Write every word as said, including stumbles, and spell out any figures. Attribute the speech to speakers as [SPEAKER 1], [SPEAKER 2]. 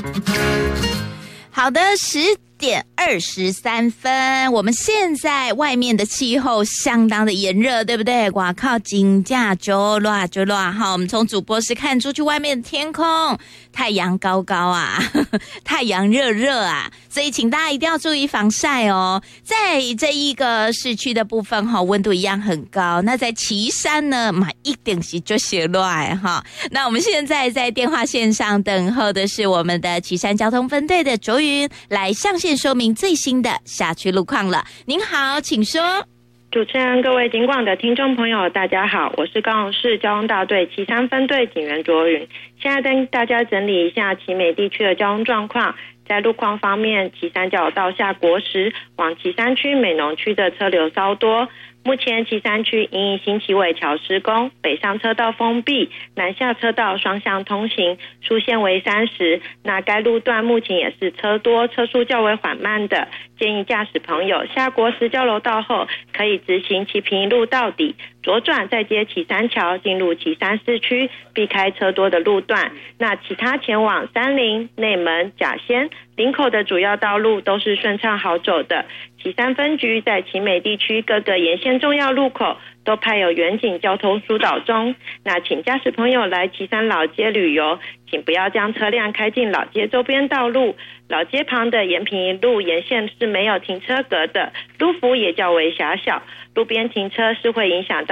[SPEAKER 1] 好的，十点二十三分，我们现在外面的气候相当的炎热，对不对？哇靠，金价就热就热哈！我们从主播室看出去外面的天空，太阳高高啊，呵呵太阳热热啊，所以请大家一定要注意防晒哦。在这一个市区的部分哈，温度一样很高。那在旗山呢，嘛一定是就是热哈。那我们现在在电话线上等候的是我们的旗山交通分队的卓云来上线说明最新的辖区路况了。您好，请说。
[SPEAKER 2] 主持人、各位警广的听众朋友，大家好，我是高雄市交通大队旗山分队警员卓云。现在跟大家整理一下旗美地区的交通状况。在路况方面，旗山交流道下国十往旗山区美浓区的车流稍多。目前旗山区因新旗尾桥施工，北上车道封闭，南下车道双向通行，速限为三十。那该路段目前也是车多，车速较为缓慢的，建议驾驶朋友下国十交流道后，可以直行旗屏一路到底，左转再接旗山桥进入旗山市区，避开车多的路段。那其他前往三林、内门、甲仙、林口的主要道路都是顺畅好走的。旗山分局在旗美地区各个沿线重要路口都派有远景交通疏导中。那请驾驶朋友来旗山老街旅游，请不要将车辆开进老街周边道路。老街旁的延平一路沿线是没有停车格的，路幅也较为狭小，路边停车是会影响到